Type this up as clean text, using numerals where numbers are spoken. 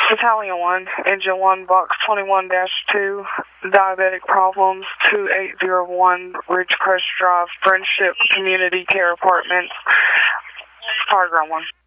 Battalion 1, Engine 1, Box 21-2, Diabetic Problems, 2801, Ridgecrest Drive, Friendship Community Care Apartments, Fire Ground 1.